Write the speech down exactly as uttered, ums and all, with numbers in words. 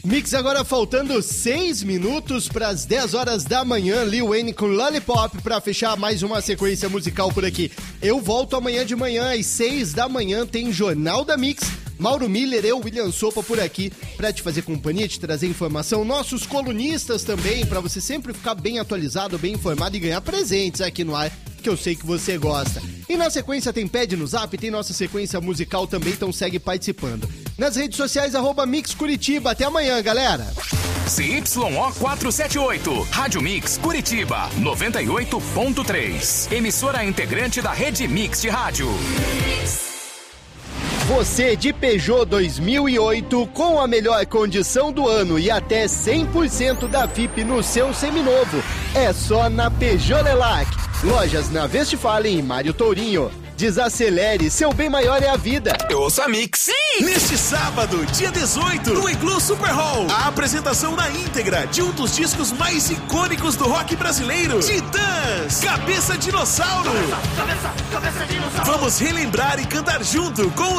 Mix agora faltando seis minutos para as dez horas da manhã. Lil Wayne com Lollipop para fechar mais uma sequência musical por aqui. Eu volto amanhã de manhã às seis da manhã, tem Jornal da Mix. Mauro Miller, eu, William Sopa por aqui para te fazer companhia, te trazer informação. Nossos colunistas também, para você sempre ficar bem atualizado, bem informado e ganhar presentes aqui no ar, que eu sei que você gosta. E na sequência tem Pede no Zap, tem nossa sequência musical também, então segue participando. Nas redes sociais, arroba Mix Curitiba. Até amanhã, galera. C Y O quatrocentos e setenta e oito, Rádio Mix Curitiba, noventa e oito ponto três. Emissora integrante da Rede Mix de Rádio. Você de Peugeot dois mil e oito, com a melhor condição do ano e até cem por cento da F I P no seu seminovo. É só na Peugeot Lelac. Lojas na Westfalen e Mário Tourinho. Desacelere, seu bem maior é a vida. Eu ouço a Mix. Sim! Neste sábado, dia dezoito, no Iglu Super Hall, a apresentação na íntegra de um dos discos mais icônicos do rock brasileiro, Titãs, Cabeça Dinossauro. Cabeça, cabeça, cabeça dinossauro. Vamos relembrar e cantar junto com